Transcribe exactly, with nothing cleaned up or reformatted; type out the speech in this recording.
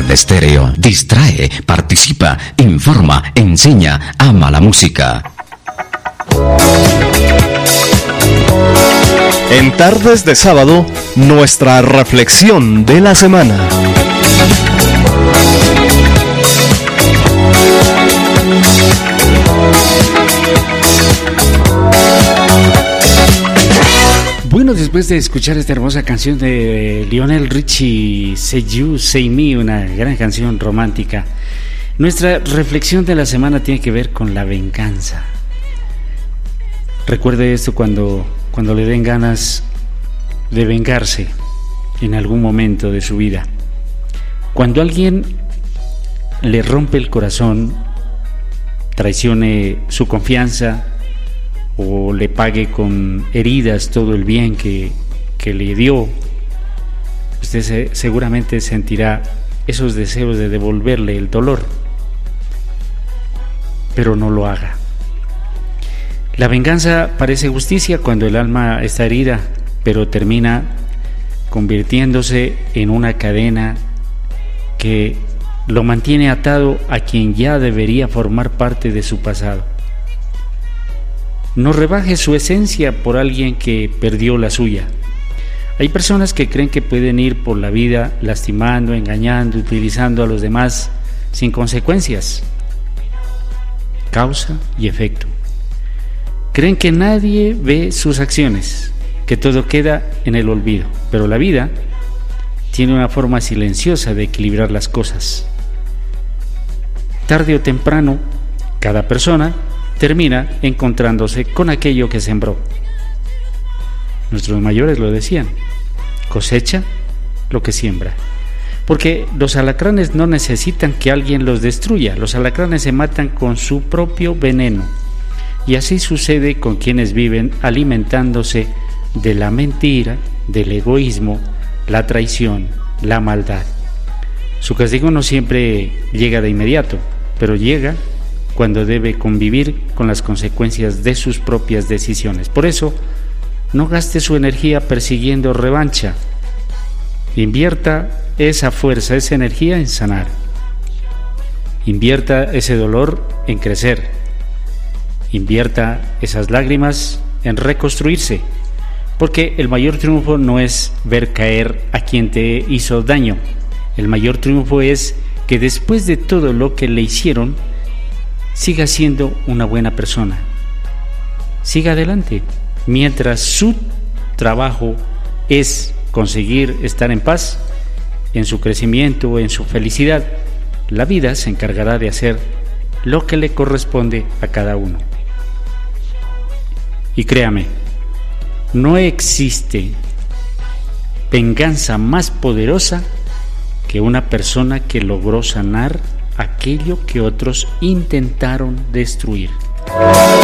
Red Estéreo distrae, participa, informa, enseña, ama la música. En Tardes de Sábado, nuestra reflexión de la semana. Bueno, después de escuchar esta hermosa canción de Lionel Richie, Say You, Say Me, una gran canción romántica, nuestra reflexión de la semana tiene que ver con la venganza. Recuerde esto cuando, cuando le den ganas de vengarse en algún momento de su vida. Cuando alguien le rompe el corazón, traicione su confianza o le pague con heridas todo el bien que, que le dio, usted se, seguramente sentirá esos deseos de devolverle el dolor, pero no lo haga. La venganza parece justicia cuando el alma está herida, pero termina convirtiéndose en una cadena que lo mantiene atado a quien ya debería formar parte de su pasado. No rebaje su esencia por alguien que perdió la suya. Hay personas que creen que pueden ir por la vida lastimando, engañando, utilizando a los demás sin consecuencias. Causa y efecto. Creen que nadie ve sus acciones, que todo queda en el olvido, pero la vida tiene una forma silenciosa de equilibrar las cosas. Tarde o temprano, cada persona termina encontrándose con aquello que sembró. Nuestros mayores lo decían: cosecha lo que siembra. Porque los alacranes no necesitan que alguien los destruya, los alacranes se matan con su propio veneno. Y así sucede con quienes viven alimentándose de la mentira, del egoísmo, la traición, la maldad. Su castigo no siempre llega de inmediato, pero llega cuando debe convivir con las consecuencias de sus propias decisiones. Por eso, no gaste su energía persiguiendo revancha. Invierta esa fuerza, esa energía en sanar. Invierta ese dolor en crecer. Invierta esas lágrimas en reconstruirse. Porque el mayor triunfo no es ver caer a quien te hizo daño. El mayor triunfo es que después de todo lo que le hicieron, siga siendo una buena persona. Siga adelante. Mientras su trabajo es conseguir estar en paz, en su crecimiento, en su felicidad, la vida se encargará de hacer lo que le corresponde a cada uno. Y créame, no existe venganza más poderosa que una persona que logró sanar aquello que otros intentaron destruir.